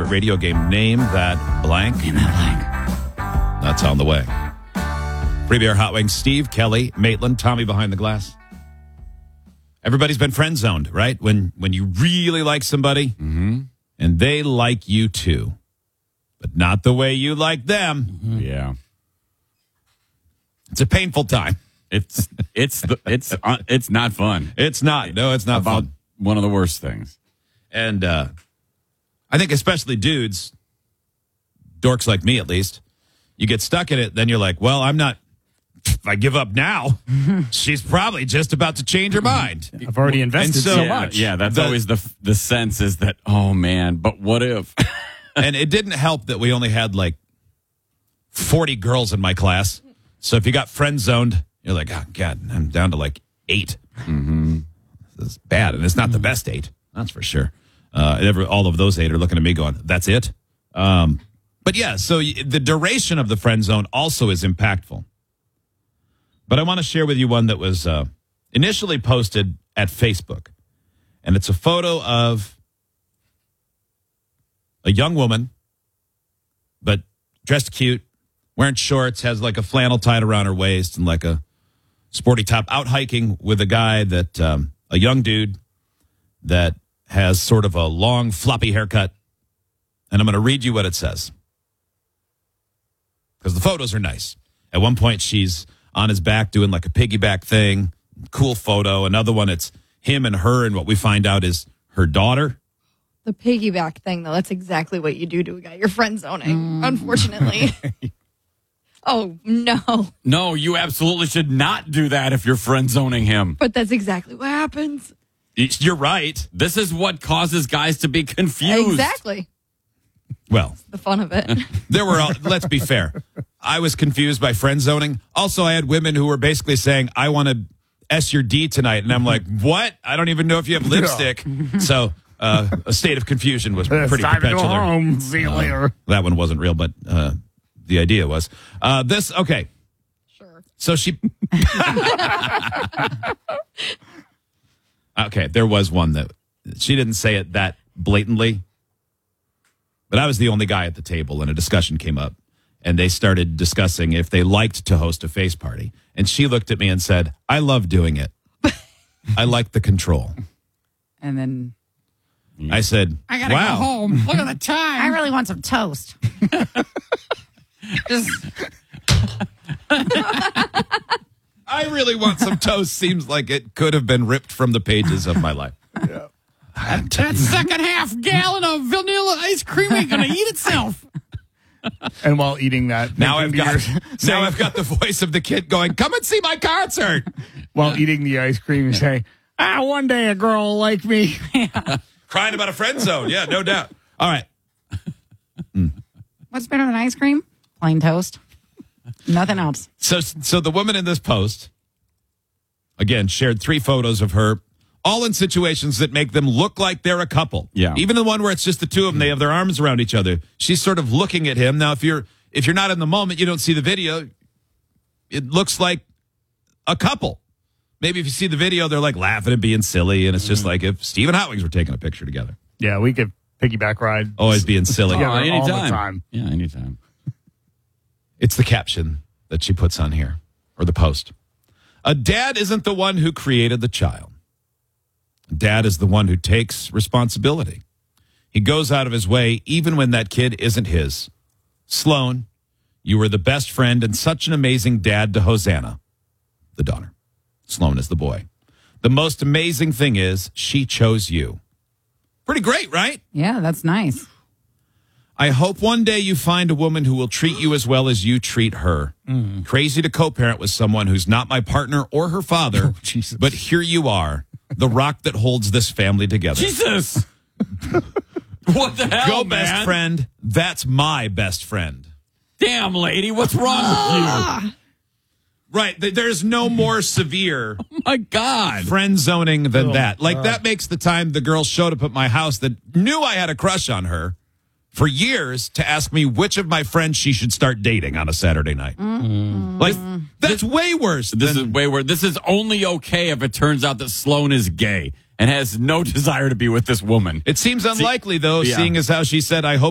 favorite radio game, Name That Blank. Name that blank. That's on the way. Free Beer Hot Wings, Steve, Kelly, Maitland, Tommy behind the glass. Everybody's been friend zoned, right? When you really like somebody and they like you too, but not the way you like them. Mm-hmm. Yeah. It's a painful time. It's not fun. It's not. No, it's not About fun. one of the worst things. And I think especially dudes, dorks like me at least, you get stuck in it, then you're like, well, if I give up now, she's probably just about to change her mind. I've already invested so much. Yeah, that's always the sense is that, oh, man, but what if? And it didn't help that we only had like 40 girls in my class. So if you got friend zoned, you're like, oh, God, I'm down to like 8. Mm-hmm. This is bad. And it's not the best 8. That's for sure. All of those 8 are looking at me going, that's it? But yeah, so the duration of the friend zone also is impactful. But I want to share with you one that was initially posted at Facebook. And it's a photo of a young woman, but dressed cute, wearing shorts, has like a flannel tied around her waist and like a sporty top, out hiking with a guy that, a young dude that has sort of a long, floppy haircut. And I'm going to read you what it says. Because the photos are nice. At one point, she's on his back doing like a piggyback thing. Cool photo. Another one, it's him and her, and what we find out is her daughter. The piggyback thing, though, that's exactly what you do to a guy. You're friend zoning, unfortunately. Oh, no. No, you absolutely should not do that if you're friend zoning him. But that's exactly what happens. You're right. This is what causes guys to be confused. Exactly. Well, The fun of it. there were, let's be fair. I was confused by friend zoning. Also, I had women who were basically saying, I want to S your D tonight. And I'm like, what? I don't even know if you have lipstick. So a state of confusion was pretty Time to go perpetual. home. See you later. That one wasn't real, but the idea was. Okay. Sure. So she. Okay, there was one that she didn't say it that blatantly, but I was the only guy at the table, and a discussion came up, and they started discussing if they liked to host a face party. And she looked at me and said, I love doing it. I like the control. And then I said, I gotta wow. go home. Look at the time. I really want some toast. Just I really want some toast. Seems like it could have been ripped from the pages of my life. Yeah. that second half gallon of vanilla ice cream ain't gonna eat itself. And while eating that, Now I've got the voice of the kid going, come and see my concert. while eating the ice cream, you say, one day a girl will like me. Crying about a friend zone. Yeah, no doubt. All right. What's better than ice cream? Plain toast. Nothing else. So the woman in this post, again, shared 3 photos of her, all in situations that make them look like they're a couple. Yeah. Even the one where it's just the two of them, they have their arms around each other. She's sort of looking at him. Now, if you're not in the moment, you don't see the video, it looks like a couple. Maybe if you see the video, they're like laughing and being silly, and it's just like if Steve and Hot Wings were taking a picture together. Yeah, we could piggyback ride. Always being silly. Yeah. anytime. all the time. Yeah, anytime. It's the caption that she puts on here, or the post. A dad isn't the one who created the child. Dad is the one who takes responsibility. He goes out of his way even when that kid isn't his. Sloan, you were the best friend and such an amazing dad to Hosanna, the daughter. Sloan is the boy. The most amazing thing is she chose you. Pretty great, right? Yeah, that's nice. I hope one day you find a woman who will treat you as well as you treat her. Crazy to co-parent with someone who's not my partner or her father, Jesus. but here you are, the rock that holds this family together. Jesus! What the hell, Go, man? best friend. That's my best friend. Damn, lady, what's wrong with you? Right. There's no more severe My God. friend zoning than that. Like, that makes the time the girl showed up at my house that knew I had a crush on her for years to ask me which of my friends she should start dating on a Saturday night. Like, that's way worse. This is way worse. This is only okay if it turns out that Sloan is gay and has no desire to be with this woman. It seems unlikely, though, yeah. seeing as how she said, I hope